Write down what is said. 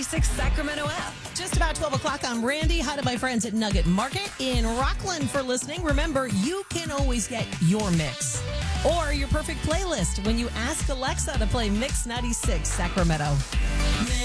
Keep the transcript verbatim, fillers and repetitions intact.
six Sacramento app. Just about twelve o'clock, I'm Randy. Hi to my friends at Nugget Market in Rockland for listening. Remember, you can always get your mix or your perfect playlist when you ask Alexa to play Mix ninety-six Sacramento.